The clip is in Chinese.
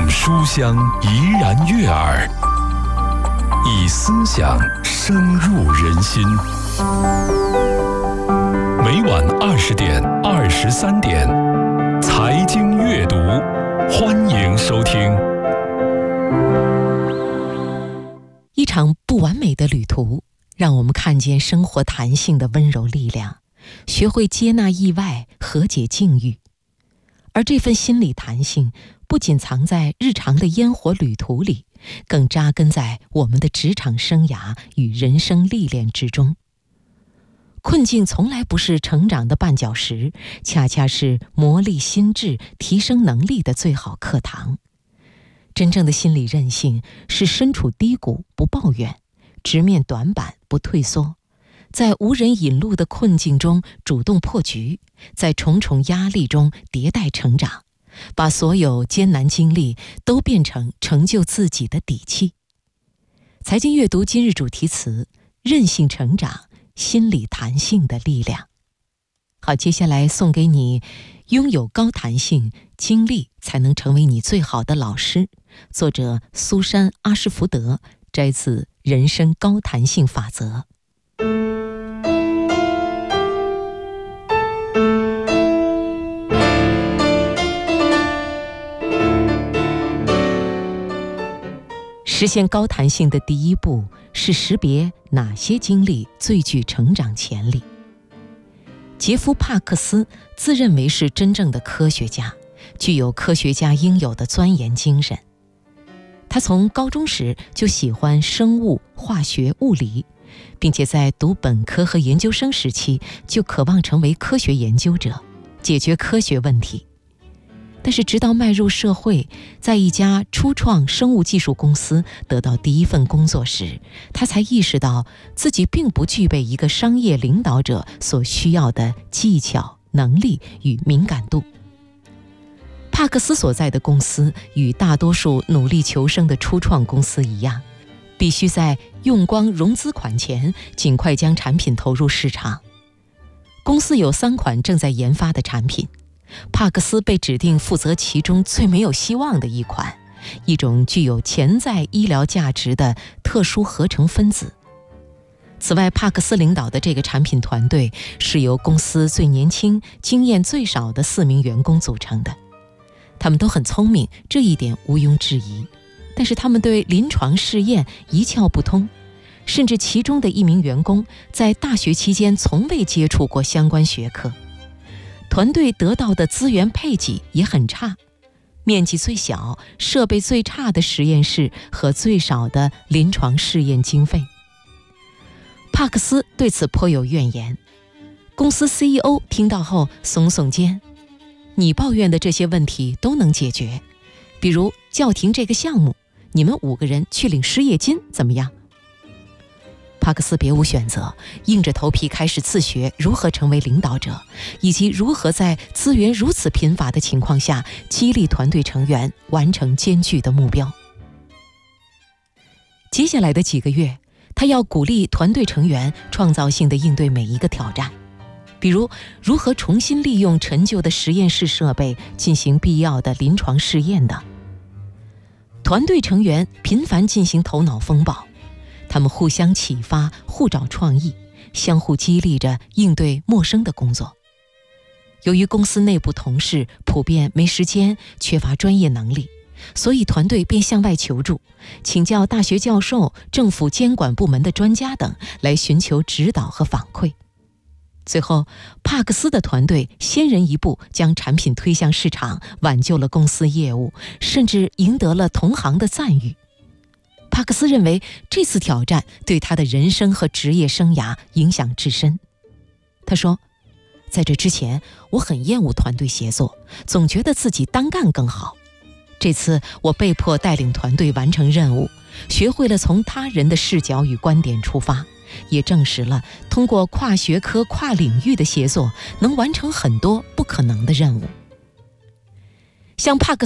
用书香怡然悦耳，以思想深入人心。每晚20点、23点，财经阅读，欢迎收听。 一场不完美的旅途，让我们看见生活弹性的温柔力量，学会接纳意外，和解境遇。而这份心理弹性不仅藏在日常的烟火旅途里，更扎根在我们的职场生涯与人生历练之中。困境从来不是成长的绊脚石，恰恰是磨砺心智、提升能力的最好课堂。真正的心理韧性是身处低谷不抱怨，直面短板不退缩，在无人引路的困境中主动破局，在重重压力中迭代成长，把所有艰难经历都变成成就自己的底气。财经阅读今日主题词：韧性成长，心理弹性的力量。好，接下来送给你拥有高弹性，经历才能成为你最好的老师。作者苏珊·阿什福德，摘自《人生高弹性法则》。实现高弹性的第一步是识别哪些经历最具成长潜力。杰夫·帕克斯自认为是真正的科学家，具有科学家应有的钻研精神。他从高中时就喜欢生物、化学、物理，并且在读本科和研究生时期就渴望成为科学研究者，解决科学问题。但是直到迈入社会，在一家初创生物技术公司得到第一份工作时，他才意识到自己并不具备一个商业领导者所需要的技巧、能力与敏感度。帕克斯所在的公司与大多数努力求生的初创公司一样，必须在用光融资款前尽快将产品投入市场。公司有3款正在研发的产品，帕克斯被指定负责其中最没有希望的一款，一种具有潜在医疗价值的特殊合成分子。此外，帕克斯领导的这个产品团队是由公司最年轻、经验最少的4名员工组成的。他们都很聪明，这一点毋庸置疑，但是他们对临床试验一窍不通，甚至其中的1名员工在大学期间从未接触过相关学科。团队得到的资源配给也很差，面积最小、设备最差的实验室和最少的临床试验经费。帕克斯对此颇有怨言。公司 CEO 听到后耸耸肩：“你抱怨的这些问题都能解决，比如叫停这个项目，你们5个人去领失业金，怎么样？”帕克斯别无选择，硬着头皮开始自学如何成为领导者，以及如何在资源如此贫乏的情况下激励团队成员完成艰巨的目标。接下来的几个月，他要鼓励团队成员创造性地应对每一个挑战，比如如何重新利用陈旧的实验室设备进行必要的临床试验等。团队成员频繁进行头脑风暴，他们互相启发，互找创意，相互激励着应对陌生的工作。由于公司内部同事普遍没时间，缺乏专业能力，所以团队便向外求助，请教大学教授、政府监管部门的专家等，来寻求指导和反馈。最后，帕克斯的团队先人一步将产品推向市场，挽救了公司业务，甚至赢得了同行的赞誉。帕克斯认为这次挑战对他的人生和职业生涯影响至深。他说：“在这之前，我很厌恶团队协作，总觉得自己单干更好。这次我被迫带领团队完成任务，学会了从他人的视角与观点出发，也证实了通过跨学科、跨领域的协作，能完成很多不可能的任务。”像帕克